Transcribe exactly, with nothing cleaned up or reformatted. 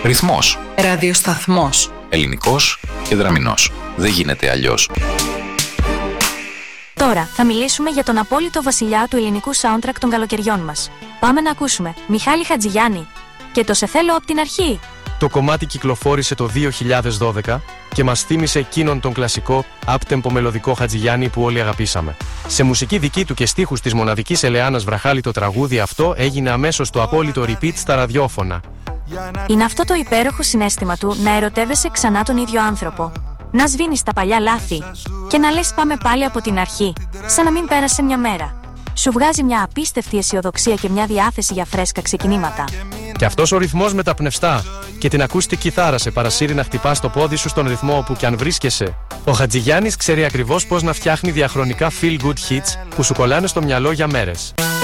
Ρυθμός. Ραδιοσταθμός. Ελληνικός και δραμηνός. Δεν γίνεται αλλιώς. Τώρα θα μιλήσουμε για τον απόλυτο βασιλιά του ελληνικού soundtrack των καλοκαιριών μας. Πάμε να ακούσουμε Μιχάλη Χατζηγιάννη και το «Σε θέλω απ' την αρχή». Το κομμάτι κυκλοφόρησε το δύο χιλιάδες δώδεκα και μας θύμισε εκείνον τον κλασικό άπτεμπο μελωδικό Χατζηγιάννη που όλοι αγαπήσαμε. Σε μουσική δική του και στίχους της μοναδικής Ελεάνας Βραχάλη το τραγούδι αυτό έγινε αμέσως το απόλυτο repeat στα ραδιόφωνα. Είναι αυτό το υπέροχο συναίσθημα του να ερωτεύεσαι ξανά τον ίδιο άνθρωπο. Να σβήνεις τα παλιά λάθη και να λες πάμε πάλι από την αρχή, σαν να μην πέρασε μια μέρα. Σου βγάζει μια απίστευτη αισιοδοξία και μια διάθεση για φρέσκα ξεκινήματα. Και αυτός ο ρυθμός με τα πνευστά και την ακουστική κιθάρα σε παρασύρει να χτυπάς το πόδι σου στον ρυθμό όπου κι αν βρίσκεσαι. Ο Χατζηγιάννης ξέρει ακριβώς πώς να φτιάχνει διαχρονικά feel good hits που σου κολλάνε στο μυαλό για μέρες.